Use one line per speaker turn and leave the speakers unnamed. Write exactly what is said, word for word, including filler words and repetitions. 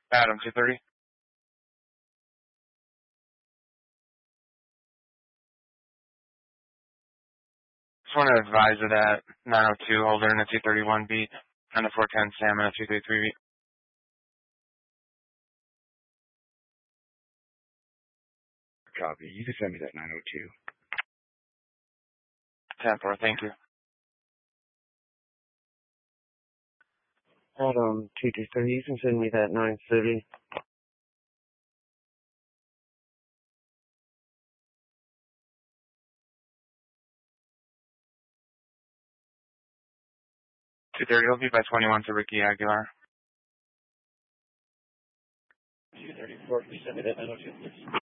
Adam, two thirty. Just want to advise of that nine oh two holder and a two thirty-one beat, and a four ten Sam and a two thirty-three beat.
Copy. You can send me that nine oh two.
ten four, thank you.
Adam, two two three, you can send me that nine thirty.
two thirty, will be by twenty-one to Ricky Aguilar.
two thirty-four, can you send me that nine oh two, please?